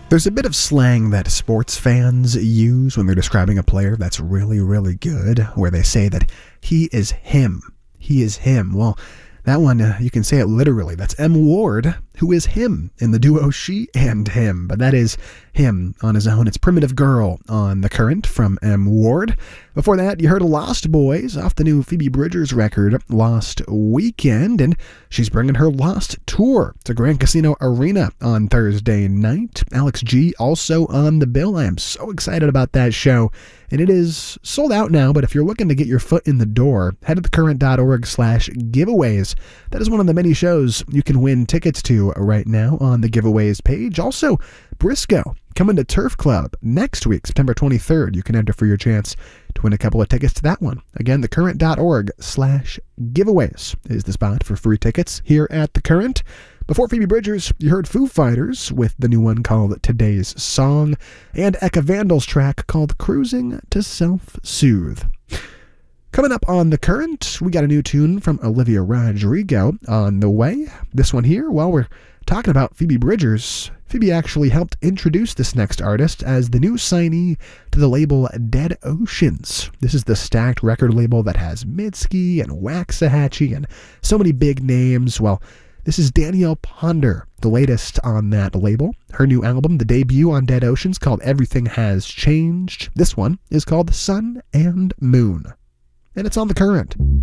There's a bit of slang that sports fans use when they're describing a player that's really, really good, where they say that he is him. He is him. Well, that one, you can say it literally. That's M. Ward, who is him in the duo She and Him. But that is him on his own. It's Primitive Girl on The Current from M. Ward. Before that, you heard Lost Boys off the new Phoebe Bridgers record, Lost Weekend. And she's bringing her Lost tour to Grand Casino Arena on Thursday night. Alex G also on the bill. I am so excited about that show. And it is sold out now, but if you're looking to get your foot in the door, head to thecurrent.org/giveaways. That is one of the many shows you can win tickets to right now on the giveaways page. Also, Briscoe coming to Turf Club next week, September 23rd. You can enter for your chance to win a couple of tickets to that one. Again, thecurrent.org/giveaways is the spot for free tickets here at The Current. Before Phoebe Bridgers, you heard Foo Fighters with the new one called Today's Song, and Eka Vandal's track called Cruising to Self-Soothe. Coming up on The Current, we got a new tune from Olivia Rodrigo on the way. This one here, while we're talking about Phoebe Bridgers, Phoebe actually helped introduce this next artist as the new signee to the label Dead Oceans. This is the stacked record label that has Mitski and Waxahachie and so many big names. Well, this is Danielle Ponder, the latest on that label. Her new album, the debut on Dead Oceans, called Everything Has Changed. This one is called Sun and Moon. And it's on The Current.